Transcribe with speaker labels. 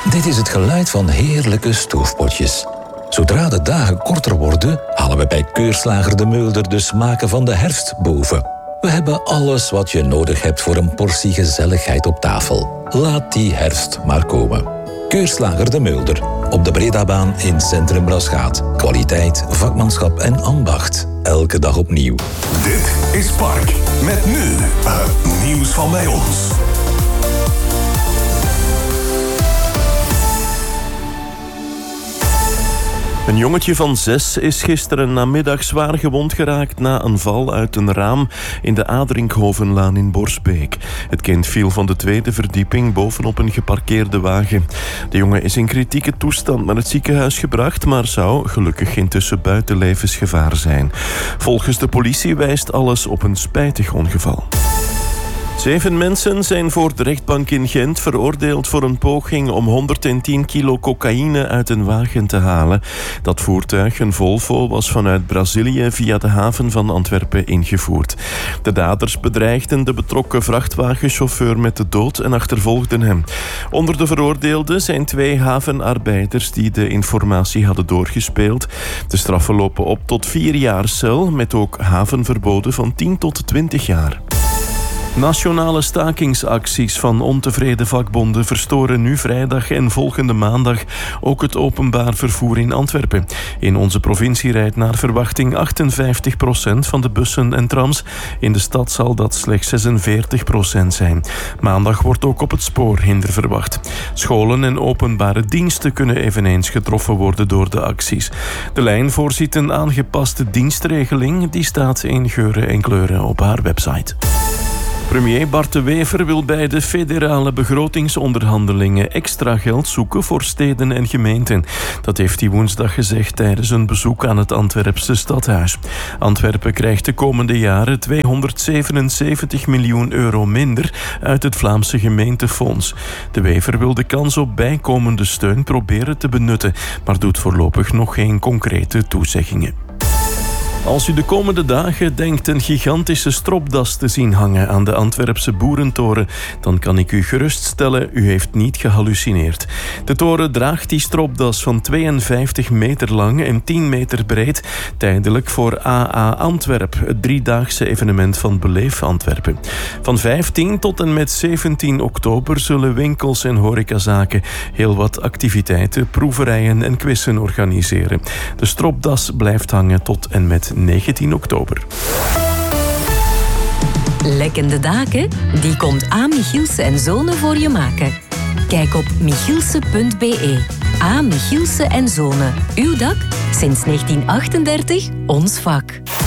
Speaker 1: Dit is het geluid van heerlijke stoofpotjes. Zodra de dagen korter worden, halen we bij Keurslager de Meulder de smaken van de herfst boven. We hebben alles wat je nodig hebt voor een portie gezelligheid op tafel. Laat die herfst maar komen. Keurslager de Meulder. Op de Bredabaan in Centrum Braschaat. Kwaliteit, vakmanschap en ambacht. Elke dag opnieuw.
Speaker 2: Dit is Park. Met nu het nieuws van bij ons.
Speaker 3: Een jongetje van 6 is gisteren namiddag zwaar gewond geraakt na een val uit een raam in de Adrinkhovenlaan in Borsbeek. Het kind viel van de 2e verdieping bovenop een geparkeerde wagen. De jongen is in kritieke toestand naar het ziekenhuis gebracht, maar zou gelukkig intussen buiten levensgevaar zijn. Volgens de politie wijst alles op een spijtig ongeval. 7 mensen zijn voor de rechtbank in Gent veroordeeld voor een poging om 110 kilo cocaïne uit een wagen te halen. Dat voertuig, een Volvo, was vanuit Brazilië via de haven van Antwerpen ingevoerd. De daders bedreigden de betrokken vrachtwagenchauffeur met de dood en achtervolgden hem. Onder de veroordeelden zijn 2 havenarbeiders die de informatie hadden doorgespeeld. De straffen lopen op tot 4 jaar cel, met ook havenverboden van 10 tot 20 jaar. Nationale stakingsacties van ontevreden vakbonden verstoren nu vrijdag en volgende maandag ook het openbaar vervoer in Antwerpen. In onze provincie rijdt naar verwachting 58% van de bussen en trams. In de stad zal dat slechts 46% zijn. Maandag wordt ook op het spoor hinder verwacht. Scholen en openbare diensten kunnen eveneens getroffen worden door de acties. De lijn voorziet een aangepaste dienstregeling. Die staat in geuren en kleuren op haar website. Premier Bart de Wever wil bij de federale begrotingsonderhandelingen extra geld zoeken voor steden en gemeenten. Dat heeft hij woensdag gezegd tijdens een bezoek aan het Antwerpse stadhuis. Antwerpen krijgt de komende jaren 277 miljoen euro minder uit het Vlaamse gemeentefonds. De Wever wil de kans op bijkomende steun proberen te benutten, maar doet voorlopig nog geen concrete toezeggingen. Als u de komende dagen denkt een gigantische stropdas te zien hangen aan de Antwerpse Boerentoren, dan kan ik u geruststellen, u heeft niet gehallucineerd. De toren draagt die stropdas van 52 meter lang en 10 meter breed, tijdelijk voor AA Antwerp, het 3-daagse evenement van Beleef Antwerpen. Van 15 tot en met 17 oktober zullen winkels en horecazaken heel wat activiteiten, proeverijen en quizzen organiseren. De stropdas blijft hangen tot en met 19 oktober.
Speaker 4: Lekkende daken? Die komt A. Michielse en Zonen voor je maken. Kijk op michielse.be. A. Michielse en Zonen. Uw dak? Sinds 1938 ons vak.